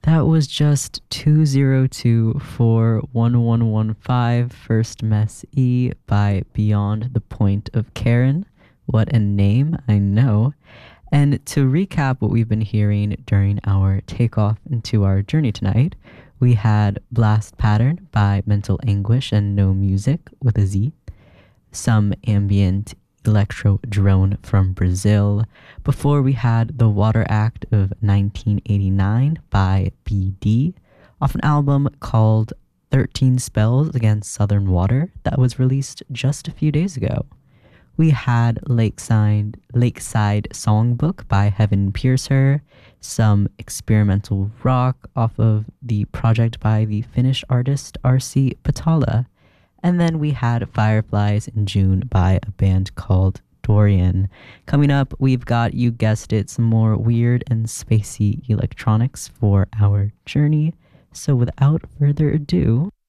That was just 202 for 1115 First Mess E by Beyond the Point of Karen. What a name, I know. And to recap what we've been hearing during our takeoff into our journey tonight, we had Blast Pattern by Mental Anguish and No Music with a Z, some ambient electro drone from Brazil. Before we had The Water Act of 1989 by BD, off an album called 13 Spells Against Southern Water that was released just a few days ago. We had Lakeside Songbook by Heaven Piercer, some experimental rock off of the project by the Finnish artist RC Patala, and then we had Fireflies in June by a band called Dorian. Coming up, we've got, you guessed it, some more weird and spacey electronics for our journey. So without further ado,